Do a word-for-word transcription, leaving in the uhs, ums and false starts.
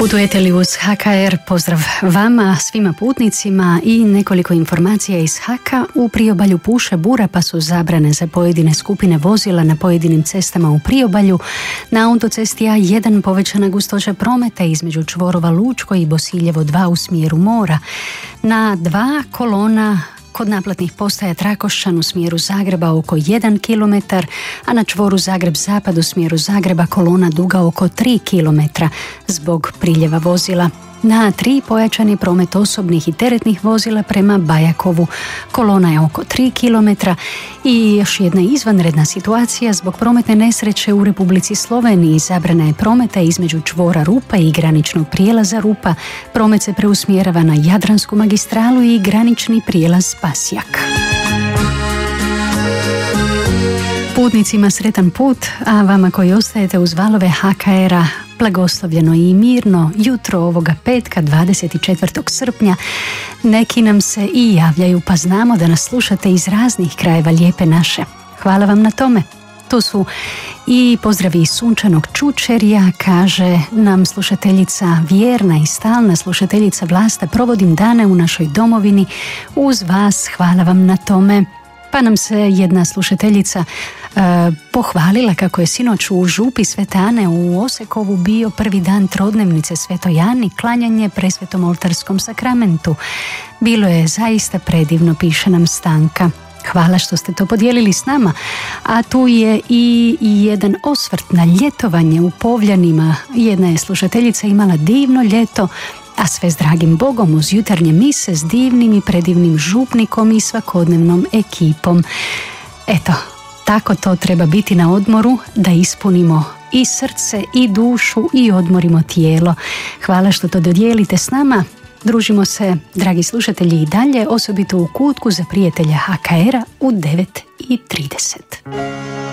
Putujete li uz H K R? Pozdrav vama, svima putnicima i nekoliko informacija iz Haka. U priobalju puše bura pa su zabrane za pojedine skupine vozila na pojedinim cestama u priobalju. Na autocesti A jedan povećana gustoća prometa između čvorova Lučko i Bosiljevo dva u smjeru mora. Na dva kolona kod naplatnih postaja Trakošćan u smjeru Zagreba oko jedan kilometar, a na čvoru Zagreb-Zapad u smjeru Zagreba kolona duga oko tri kilometra zbog priljeva vozila. Na tri pojačan je promet osobnih i teretnih vozila prema Bajakovu. Kolona je oko tri kilometra i još jedna izvanredna situacija zbog prometne nesreće u Republici Sloveniji. Zabrana je prometa između čvora Rupa i graničnog prijelaza Rupa. Promet se preusmjerava na Jadransku magistralu i granični prijelaz Pasjak. Putnicima sretan put, a vama koji ostajete uz valove H K R-a blagoslovljeno i mirno jutro ovoga petka dvadeset četvrtog srpnja. Neki nam se i javljaju pa znamo da nas slušate iz raznih krajeva lijepe naše. Hvala vam na tome. Tu su i pozdravi iz sunčanog Čučerja, kaže nam slušateljica vjerna i stalna slušateljica Vlasta. Provodim dane u našoj domovini uz vas, hvala vam na tome. Pa nam se jedna slušateljica e, pohvalila kako je sinoć u župi Svete Ane u Osekovu bio prvi dan trodnevnice Svetoj Ani, klanjanje presvetom oltarskom sakramentu. Bilo je zaista predivno, piše nam Stanka. Hvala što ste to podijelili s nama. A tu je i, i jedan osvrt na ljetovanje u Povljanima. Jedna je slušateljica imala divno ljeto, a sve s dragim Bogom uz jutarnje mise s divnim i predivnim župnikom i svakodnevnom ekipom. Eto, tako to treba biti na odmoru, da ispunimo i srce i dušu i odmorimo tijelo. Hvala što to dodijelite s nama. Družimo se, dragi slušatelji, i dalje, osobito u kutku za prijatelja H K R-a u devet i trideset.